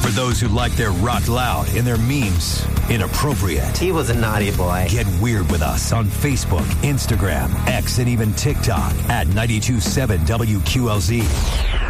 For those who like their rock loud and their memes inappropriate. He was a naughty boy. Get weird with us on Facebook, Instagram, X, and even TikTok at 92.7 WQLZ.